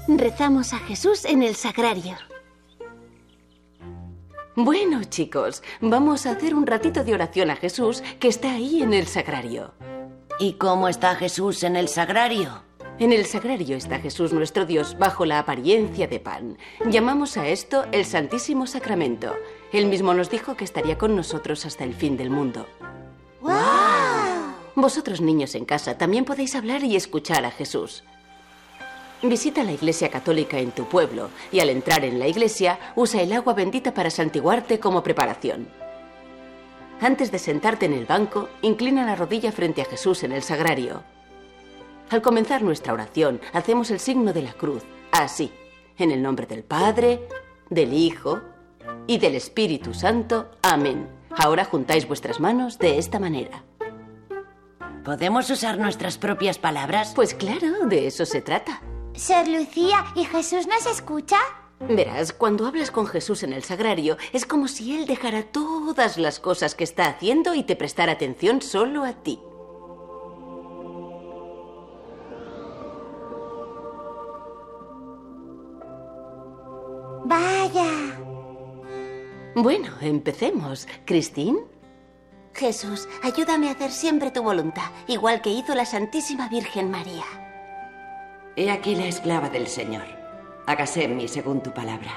rezamos a Jesús en el sagrario. Bueno, chicos, vamos a hacer un ratito de oración a Jesús que está ahí en el sagrario. ¿Y cómo está Jesús en el sagrario? En el sagrario está Jesús nuestro Dios bajo la apariencia de pan. Llamamos a esto el Santísimo Sacramento. Él mismo nos dijo que estaría con nosotros hasta el fin del mundo. ¡Wow! Vosotros, niños en casa, también podéis hablar y escuchar a Jesús. Visita la iglesia católica en tu pueblo y al entrar en la iglesia usa el agua bendita para santiguarte como preparación. Antes de sentarte en el banco, inclina la rodilla frente a Jesús en el sagrario. Al comenzar nuestra oración, hacemos el signo de la cruz, así, en el nombre del Padre, del Hijo y del Espíritu Santo. Amén. Ahora juntáis vuestras manos de esta manera. ¿Podemos usar nuestras propias palabras? Pues claro, de eso se trata. Sor Lucía, ¿y Jesús nos escucha? Verás, cuando hablas con Jesús en el sagrario, es como si Él dejara todas las cosas que está haciendo y te prestara atención solo a ti. Vaya. Bueno, empecemos. ¿Christine? Jesús, ayúdame a hacer siempre tu voluntad, igual que hizo la Santísima Virgen María. He aquí la esclava del Señor. Hágase en mí según tu palabra.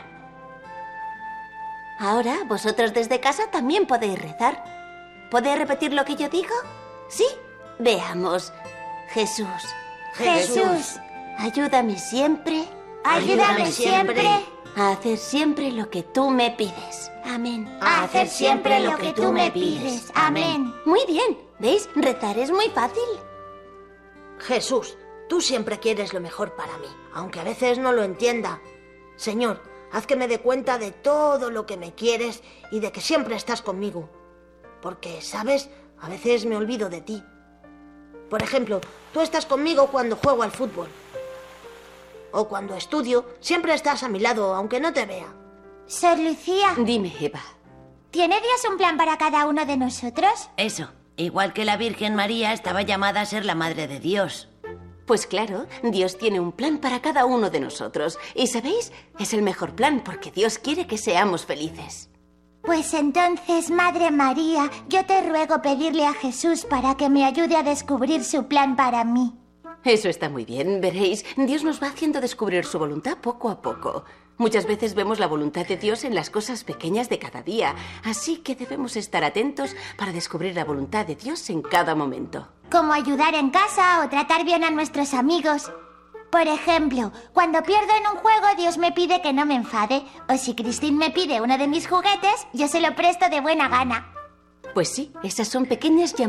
Ahora, vosotros desde casa también podéis rezar. ¿Podéis repetir lo que yo digo? ¿Sí? Veamos. Jesús. Jesús. Ayúdame siempre. Ayúdame siempre a hacer siempre lo que tú me pides. Amén. a hacer siempre lo que tú me pides. Amén. Muy bien. ¿Veis? Rezar es muy fácil. Jesús, tú siempre quieres lo mejor para mí, aunque a veces no lo entienda. Señor, haz que me dé cuenta de todo lo que me quieres y de que siempre estás conmigo. Porque, ¿sabes? A veces me olvido de ti. Por ejemplo, tú estás conmigo cuando juego al fútbol. O cuando estudio, siempre estás a mi lado, aunque no te vea. Sor Lucía, Dime, Eva. ¿tiene Dios un plan para cada uno de nosotros? Eso, igual que la Virgen María estaba llamada a ser la Madre de Dios. Pues claro, Dios tiene un plan para cada uno de nosotros. Y ¿sabéis? Es el mejor plan porque Dios quiere que seamos felices. Pues entonces, Madre María, yo te ruego pedirle a Jesús para que me ayude a descubrir su plan para mí. Eso está muy bien, veréis. Dios nos va haciendo descubrir su voluntad poco a poco. Muchas veces vemos la voluntad de Dios en las cosas pequeñas de cada día. Así que debemos estar atentos para descubrir la voluntad de Dios en cada momento. Como ayudar en casa o tratar bien a nuestros amigos. Por ejemplo, cuando pierdo en un juego, Dios me pide que no me enfade. O si Christine me pide uno de mis juguetes, yo se lo presto de buena gana. Pues sí, esas son pequeñas llamadas.